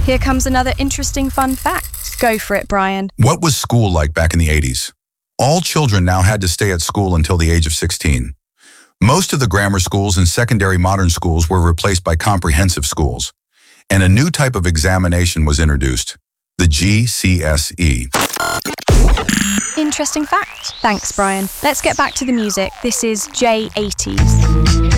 Here comes another interesting fun fact. Go for it, Brian. What was school like back in the 80s? All children now had to stay at school until the age of 16. Most of the grammar schools and secondary modern schools were replaced by comprehensive schools, and a new type of examination was introduced, the GCSE. Interesting fact. Thanks, Brian. Let's get back to the music. This is J80s.